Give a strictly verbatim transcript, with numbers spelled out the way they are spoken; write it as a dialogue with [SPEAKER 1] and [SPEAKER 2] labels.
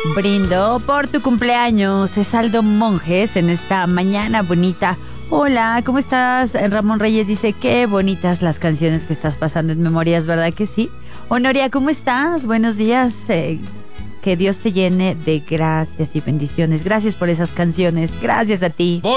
[SPEAKER 1] Brindo por tu cumpleaños, es Aldo Monjes, en esta mañana bonita. Hola, ¿cómo estás? Ramón Reyes dice, qué bonitas las canciones que estás pasando en Memorias, ¿verdad que sí? Honoria, ¿cómo estás? Buenos días, eh, que Dios te llene de gracias y bendiciones. Gracias por esas canciones, gracias a ti.